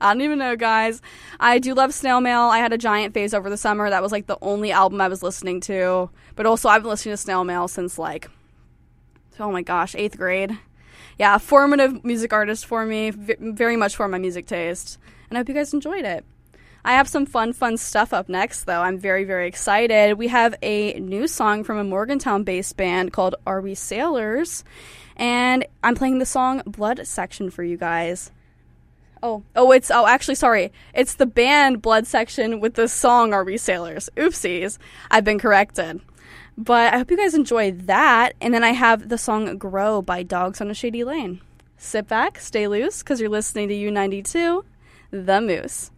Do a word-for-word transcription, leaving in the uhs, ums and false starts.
I don't even know, guys. I do love Snail Mail. I had a giant phase over the summer. That was like the only album I was listening to. But also, I've been listening to Snail Mail since like, oh my gosh, eighth grade. Yeah, a formative music artist for me. V- very much for my music taste. And I hope you guys enjoyed it. I have some fun, fun stuff up next, though. I'm very, very excited. We have a new song from a Morgantown-based band called Are We Sailors? And I'm playing the song Blood Section for you guys. Oh, oh, it's, oh, actually, sorry. It's the band Blood Section with the song Are We Sailors? Oopsies. I've been corrected. But I hope you guys enjoy that. And then I have the song Grow by Dogs on a Shady Lane. Sit back, stay loose, because you're listening to U ninety-two, The Moose.